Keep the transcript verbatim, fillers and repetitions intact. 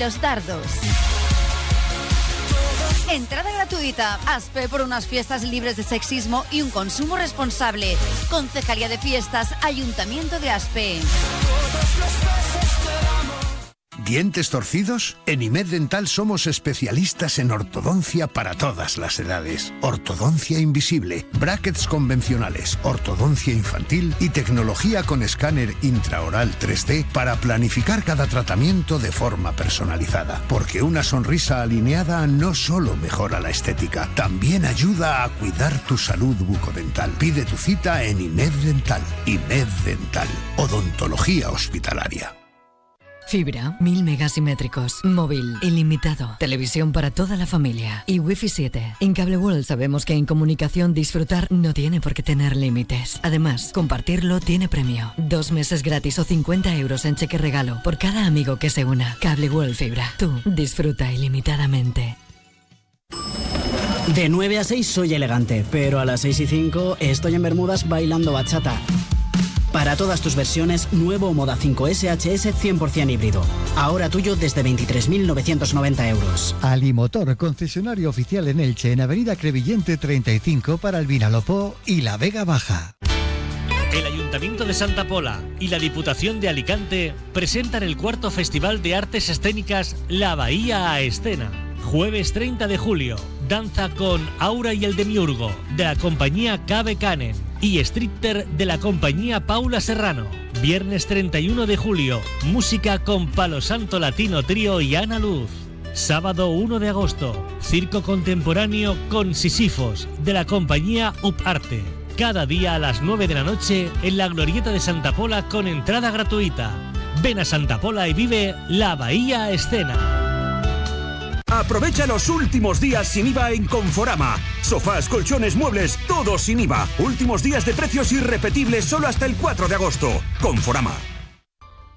Los Dardos. Entrada gratuita. Aspe por unas fiestas libres de sexismo y un consumo responsable. Concejalía de Fiestas, Ayuntamiento de Aspe. ¿Dientes torcidos? En Imed Dental somos especialistas en ortodoncia para todas las edades. Ortodoncia invisible, brackets convencionales, ortodoncia infantil y tecnología con escáner intraoral tres D para planificar cada tratamiento de forma personalizada. Porque una sonrisa alineada no solo mejora la estética, también ayuda a cuidar tu salud bucodental. Pide tu cita en Imed Dental. Imed Dental. Odontología hospitalaria. Fibra, mil megasimétricos, móvil, ilimitado, televisión para toda la familia y Wi-Fi siete. En Cable World sabemos que en comunicación disfrutar no tiene por qué tener límites. Además, compartirlo tiene premio. Dos meses gratis o cincuenta euros en cheque regalo por cada amigo que se una. Cable World Fibra. Tú disfruta ilimitadamente. De nueve a seis soy elegante, pero a las seis y cinco estoy en Bermudas bailando bachata. Para todas tus versiones, nuevo Moda cinco S H S cien por ciento híbrido. Ahora tuyo desde veintitrés mil novecientos noventa euros. Alimotor, concesionario oficial en Elche, en Avenida Crevillente treinta y cinco para el Vinalopó y la Vega Baja. El Ayuntamiento de Santa Pola y la Diputación de Alicante presentan el cuarto Festival de Artes Escénicas La Bahía a Escena. Jueves treinta de julio, danza con Aura y el Demiurgo, de la compañía Cabe Canen, y Stricter de la compañía Paula Serrano. Viernes treinta y uno de julio, música con Palo Santo Latino Trío y Ana Luz. Sábado uno de agosto, circo contemporáneo con Sisifos, de la compañía Up Arte. Cada día a las nueve de la noche en la Glorieta de Santa Pola con entrada gratuita. Ven a Santa Pola y vive La Bahía a Escena. Aprovecha los últimos días sin I V A en Conforama. Sofás, colchones, muebles, todo sin I V A. Últimos días de precios irrepetibles solo hasta el cuatro de agosto. Conforama.